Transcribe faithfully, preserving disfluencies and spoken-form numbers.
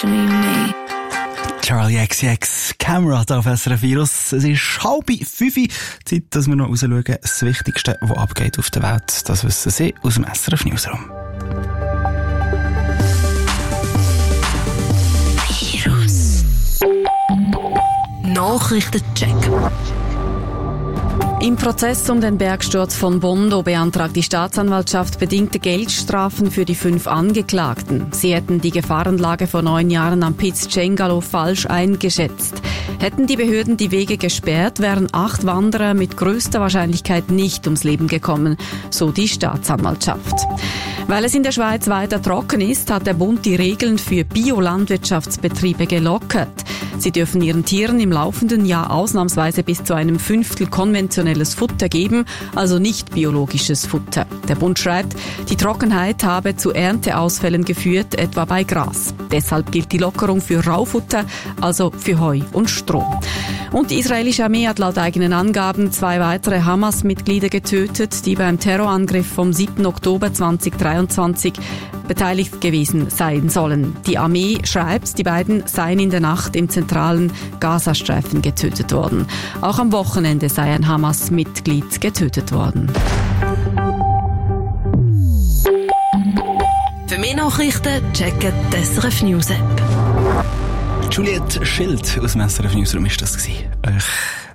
especially me. Charlie X X, Camera auf S R F Virus. Es ist halb fünf. Zeit, dass wir noch rausschauen. Das Wichtigste, was abgeht auf der Welt, das wissen Sie aus dem S R F Newsroom. Virus. Nachrichtencheck. Im Prozess um den Bergsturz von Bondo beantragt die Staatsanwaltschaft bedingte Geldstrafen für die fünf Angeklagten. Sie hätten die Gefahrenlage vor neun Jahren am Piz Cengalo falsch eingeschätzt. Hätten die Behörden die Wege gesperrt, wären acht Wanderer mit größter Wahrscheinlichkeit nicht ums Leben gekommen, so die Staatsanwaltschaft. Weil es in der Schweiz weiter trocken ist, hat der Bund die Regeln für Biolandwirtschaftsbetriebe gelockert. Sie dürfen ihren Tieren im laufenden Jahr ausnahmsweise bis zu einem Fünftel konventionelles Futter geben, also nicht biologisches Futter. Der Bund schreibt, die Trockenheit habe zu Ernteausfällen geführt, etwa bei Gras. Deshalb gilt die Lockerung für Raufutter, also für Heu und Stroh. Und die israelische Armee hat laut eigenen Angaben zwei weitere Hamas-Mitglieder getötet, die beim Terrorangriff vom siebten Oktober zweitausenddreiundzwanzig beteiligt gewesen sein sollen. Die Armee schreibt, die beiden seien in der Nacht im zentralen Gazastreifen getötet worden. Auch am Wochenende sei ein Hamas-Mitglied getötet worden. Für mehr Nachrichten checken die S R F News App. Juliette Schild aus dem S R F Newsroom ist das gewesen.